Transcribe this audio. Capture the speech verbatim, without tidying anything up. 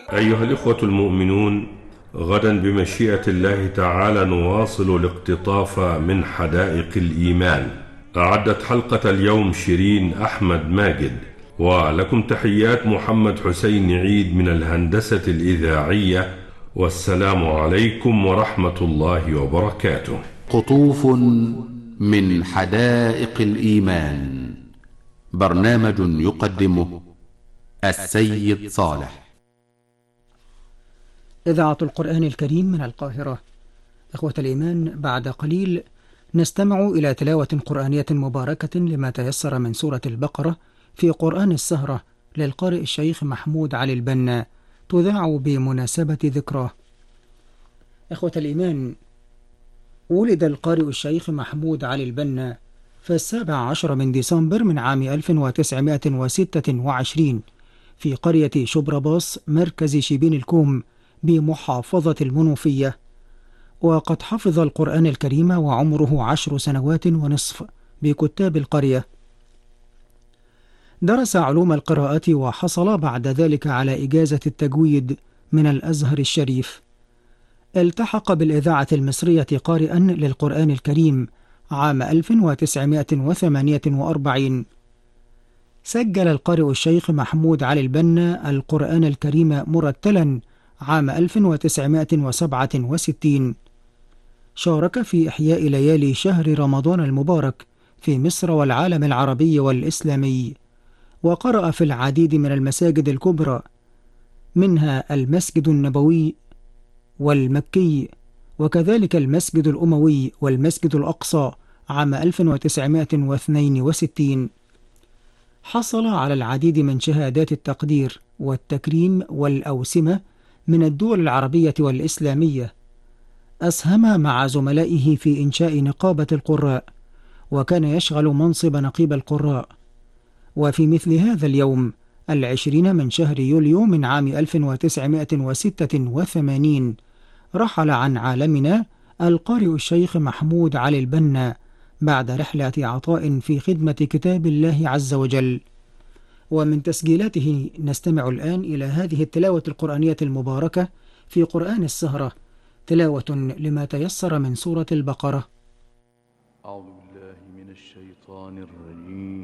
أيها الإخوة المؤمنون، غدا بمشيئة الله تعالى نواصل الاقتطاف من حدائق الإيمان. أعدت حلقة اليوم شيرين أحمد ماجد، ولكم تحيات محمد حسين عيد من الهندسة الإذاعية، والسلام عليكم ورحمة الله وبركاته. قطوف من حدائق الإيمان، برنامج يقدمه السيد صالح. إذاعة القرآن الكريم من القاهرة. إخوة الإيمان، بعد قليل نستمع إلى تلاوة قرآنية مباركة لما تيسر من سورة البقرة في قرآن السهرة للقارئ الشيخ محمود علي البنا، تذاع بمناسبة ذكراه. إخوة الإيمان، ولد القارئ الشيخ محمود علي البنا في السابع عشر من ديسمبر من عام ألف وتسعمائة وستة وعشرين في قرية شبرباص مركز شبين الكوم بمحافظة المنوفية، وقد حفظ القرآن الكريم وعمره عشر سنوات ونصف بكتاب القرية. درس علوم القراءة وحصل بعد ذلك على إجازة التجويد من الأزهر الشريف. التحق بالإذاعة المصرية قارئا للقرآن الكريم عام ألف وتسعمائة وثمانية وأربعين. سجل القارئ الشيخ محمود علي البنا القرآن الكريم مرتلا عام ألف وتسعمائة وسبعة وستين. شارك في إحياء ليالي شهر رمضان المبارك في مصر والعالم العربي والإسلامي، وقرأ في العديد من المساجد الكبرى، منها المسجد النبوي والمكي، وكذلك المسجد الأموي والمسجد الأقصى عام ألف وتسعمائة واثنين وستين. حصل على العديد من شهادات التقدير والتكريم والأوسمة من الدول العربية والإسلامية. أسهم مع زملائه في إنشاء نقابة القراء، وكان يشغل منصب نقيب القراء. وفي مثل هذا اليوم العشرين من شهر يوليو من عام ألف وتسعمائة وستة وثمانين رحل عن عالمنا القارئ الشيخ محمود علي البنا بعد رحلة عطاء في خدمة كتاب الله عز وجل. ومن تسجيلاته نستمع الآن إلى هذه التلاوة القرآنية المباركة في قرآن السهرة، تلاوة لما تيسر من سورة البقرة. أعوذ بالله من الشيطان الرجيم.